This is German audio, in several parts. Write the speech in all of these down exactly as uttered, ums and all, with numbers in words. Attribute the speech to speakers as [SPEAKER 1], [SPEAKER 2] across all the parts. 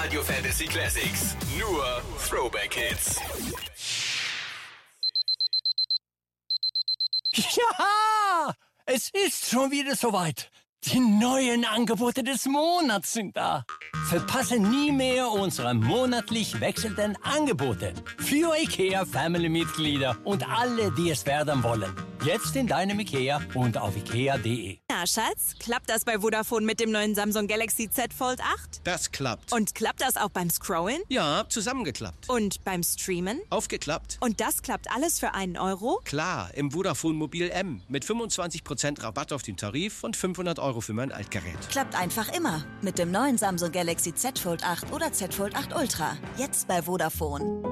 [SPEAKER 1] Radio Fantasy Classics. Nur Throwback Hits.
[SPEAKER 2] Ja, es ist schon wieder soweit. Die neuen Angebote des Monats sind da. Verpasse nie mehr unsere monatlich wechselnden Angebote für IKEA-Family-Mitglieder und alle, die es werden wollen. Jetzt in deinem IKEA und auf ikea punkt de.
[SPEAKER 3] Na, Schatz, klappt das bei Vodafone mit dem neuen Samsung Galaxy Z Fold acht?
[SPEAKER 4] Das klappt.
[SPEAKER 3] Und klappt das auch beim Scrollen?
[SPEAKER 4] Ja, zusammengeklappt.
[SPEAKER 3] Und beim Streamen?
[SPEAKER 4] Aufgeklappt.
[SPEAKER 3] Und das klappt alles für einen Euro?
[SPEAKER 4] Klar, im Vodafone Mobil M mit fünfundzwanzig Prozent Rabatt auf den Tarif und fünfhundert Euro für mein Altgerät.
[SPEAKER 5] Klappt einfach immer mit dem neuen Samsung Galaxy Z Fold acht oder Z Fold acht Ultra. Jetzt bei Vodafone.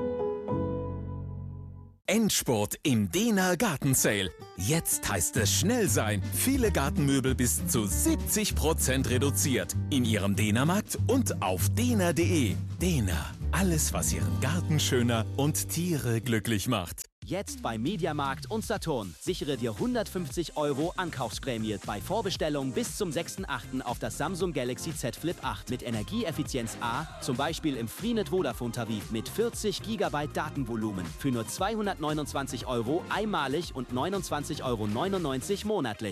[SPEAKER 6] Endspurt im Dehner Gartensale. Jetzt heißt es schnell sein. Viele Gartenmöbel bis zu siebzig Prozent reduziert. In Ihrem Dehnermarkt und auf dehner punkt de. Dehner. Alles, was Ihren Garten schöner und Tiere glücklich macht.
[SPEAKER 7] Jetzt bei Mediamarkt und Saturn. Sichere dir hundertfünfzig Euro Ankaufsprämie bei Vorbestellung bis zum sechsten achten auf das Samsung Galaxy Z Flip acht mit Energieeffizienz A, zum Beispiel im Freenet Vodafone Tarif mit vierzig Gigabyte Datenvolumen für nur zweihundertneunundzwanzig Euro einmalig und neunundzwanzig Euro neunundneunzig monatlich.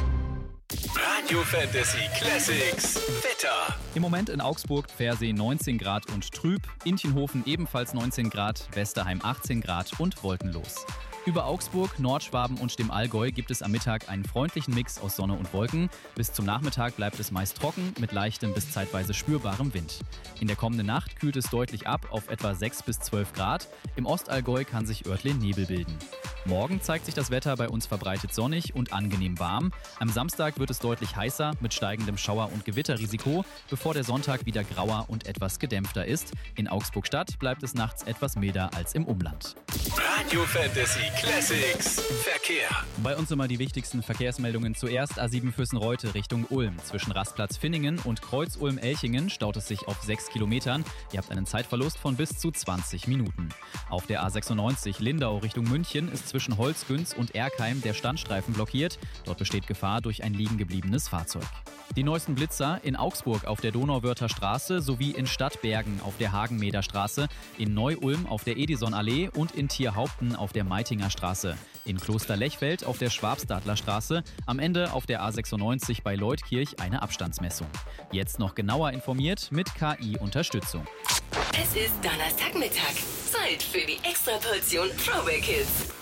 [SPEAKER 1] Radio Fantasy Classics. Wetter.
[SPEAKER 8] Im Moment in Augsburg, Pfersee neunzehn Grad und trüb, Intchenhofen ebenfalls neunzehn Grad, Westerheim achtzehn Grad und wolkenlos. Über Augsburg, Nordschwaben und dem Allgäu gibt es am Mittag einen freundlichen Mix aus Sonne und Wolken. Bis zum Nachmittag bleibt es meist trocken mit leichtem bis zeitweise spürbarem Wind. In der kommenden Nacht kühlt es deutlich ab auf etwa sechs bis zwölf Grad. Im Ostallgäu kann sich örtlich Nebel bilden. Morgen zeigt sich das Wetter bei uns verbreitet sonnig und angenehm warm. Am Samstag wird es deutlich heißer mit steigendem Schauer- und Gewitterrisiko, bevor der Sonntag wieder grauer und etwas gedämpfter ist. In Augsburg-Stadt bleibt es nachts etwas milder als im Umland.
[SPEAKER 1] Radio Fantasy Classics. Verkehr.
[SPEAKER 8] Bei uns immer die wichtigsten Verkehrsmeldungen. Zuerst A sieben Füssen-Reute Richtung Ulm. Zwischen Rastplatz Finningen und Kreuz Ulm-Elchingen staut es sich auf sechs Kilometern. Ihr habt einen Zeitverlust von bis zu zwanzig Minuten. Auf der A sechsundneunzig Lindau Richtung München ist zwischen Holzgünz und Erkheim der Standstreifen blockiert. Dort besteht Gefahr durch ein liegengebliebenes Fahrzeug. Die neuesten Blitzer in Augsburg auf der Donauwörther Straße sowie in Stadtbergen auf der Hagenmeder Straße, in Neu-Ulm auf der Edison-Allee und in Tierhaupten auf der Meitinger Straße, in Kloster-Lechfeld auf der Schwabstadler Straße, am Ende auf der A sechsundneunzig bei Leutkirch eine Abstandsmessung. Jetzt noch genauer informiert mit K I-Unterstützung.
[SPEAKER 9] Es ist Donnerstagmittag. Zeit für die Extraportion Throwback Hits.